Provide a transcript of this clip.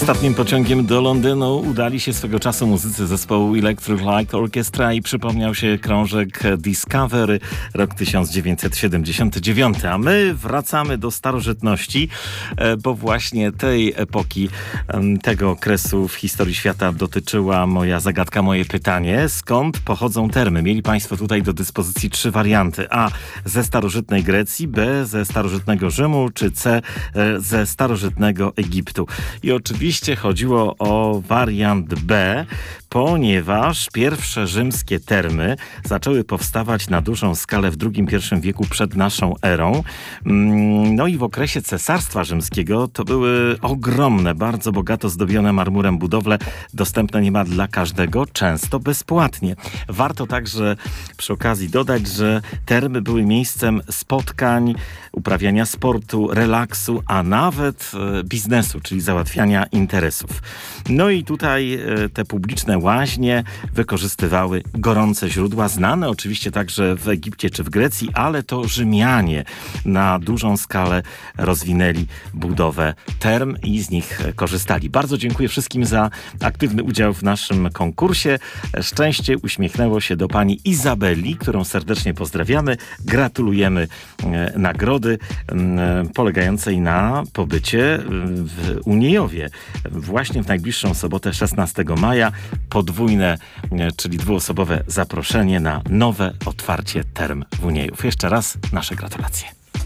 Ostatnim pociągiem do Londynu udali się swego czasu muzycy zespołu Electric Light Orchestra i przypomniał się krążek Discovery, rok 1979. A my wracamy do starożytności, bo właśnie tej epoki, tego okresu w historii świata dotyczyła moja zagadka, moje pytanie. Skąd pochodzą termy? Mieli Państwo tutaj do dyspozycji 3 warianty. A. Ze starożytnej Grecji, B. Ze starożytnego Rzymu, czy C. Ze starożytnego Egiptu. I oczywiście chodziło o wariant B, ponieważ pierwsze rzymskie termy zaczęły powstawać na dużą skalę w II-I wieku przed naszą erą. No i w okresie Cesarstwa Rzymskiego to były ogromne, bardzo bogato zdobione marmurem budowle, dostępne niemal dla każdego, często bezpłatnie. Warto także przy okazji dodać, że termy były miejscem spotkań, uprawiania sportu, relaksu, a nawet biznesu, czyli załatwiania interesów. No i tutaj te publiczne łaźnie wykorzystywały gorące źródła, znane oczywiście także w Egipcie czy w Grecji, ale to Rzymianie na dużą skalę rozwinęli budowę term i z nich korzystali. Bardzo dziękuję wszystkim za aktywny udział w naszym konkursie. Szczęście uśmiechnęło się do pani Izabeli, którą serdecznie pozdrawiamy. Gratulujemy nagrody polegającej na pobycie w Uniejowie. Właśnie w najbliższą sobotę 16 maja podwójne, czyli dwuosobowe zaproszenie na nowe otwarcie term w Uniejów. Jeszcze raz nasze gratulacje.